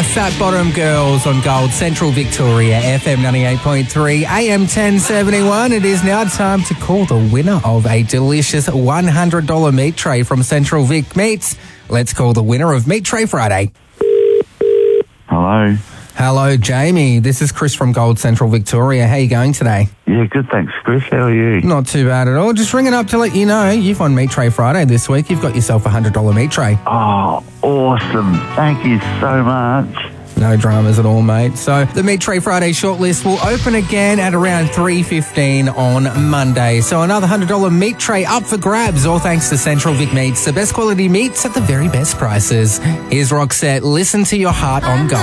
Fat Bottom Girls on Gold, Central Victoria, FM 98.3, AM 1071. It is now time to call the winner of a delicious $100 meat tray from Central Vic Meats. Let's call the winner of Meat Tray Friday. Hello. Hello, Jamie. This is Chris from Gold, Central Victoria. How are you going today? Yeah, good, thanks, Chris. How are you? Not too bad at all. Just ringing up to let you know you've won Meat Tray Friday this week. You've got yourself a $100 meat tray. Oh, awesome. Thank you so much. No dramas at all, mate. So the Meat Tray Friday shortlist will open again at around 3:15 on Monday. So another $100 meat tray up for grabs, all thanks to Central Vic Meats, the best quality meats at the very best prices. Here's Roxette, Listen to Your Heart on Gold.